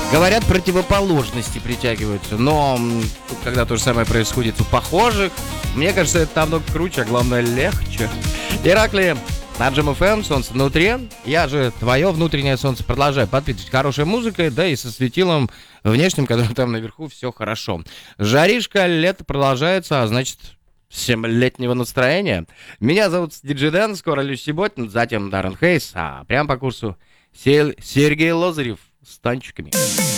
Говорят, противоположности притягиваются, но когда то же самое происходит у похожих, мне кажется, это намного круче, а главное легче. Иракли, на Джем ФМ, солнце внутри. Я же твое внутреннее солнце продолжаю подпитывать хорошей музыкой, да и со светилом внешним, которым там наверху все хорошо. Жаришка, лето продолжается, а значит, всем летнего настроения. Меня зовут Диджей Дэн, скоро Люси Ботин, затем Даррен Хейс, а прямо по курсу Сергей Лазарев с танчиками.